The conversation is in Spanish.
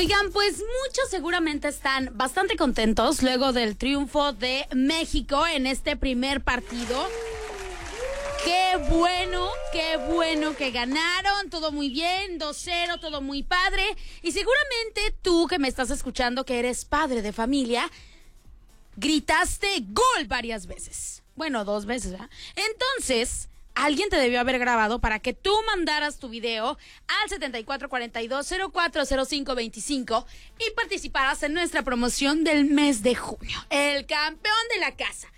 Oigan, pues muchos seguramente están bastante contentos luego del triunfo de México en este primer partido. Qué bueno que ganaron, todo muy bien, 2-0, todo muy padre. Y seguramente tú que me estás escuchando, que eres padre de familia, gritaste gol varias veces. Bueno, 2 veces, ¿verdad? Entonces, alguien te debió haber grabado para que tú mandaras tu video al 7442-040525 y participaras en nuestra promoción del mes de junio. El campeón de la casa.